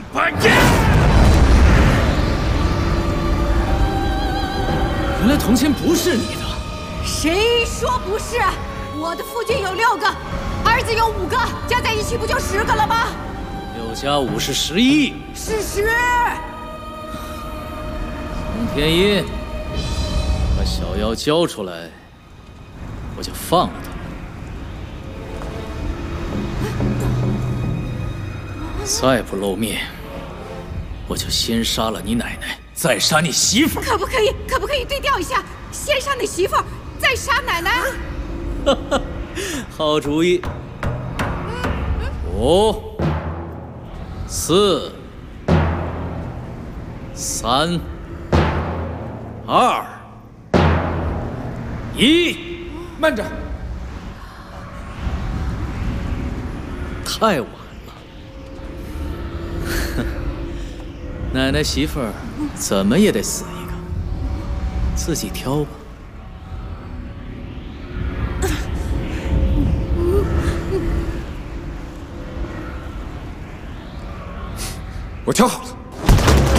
把剑！原来铜钱不是你的。 谁说不是？我的夫君有6个，儿子有5个，加在一起不就10个了吗 6加5是11。 事实。 洪天一，把小妖交出来，我就放了他。再不露面，我就先杀了你奶奶，再杀你媳妇儿。 可不可以对调一下？先杀你媳妇儿，再杀奶奶？ 好主意。5、4、3、2、1， 慢着！ 太晚了。奶奶媳妇儿怎么也得死一个，自己挑吧。 我挑好了。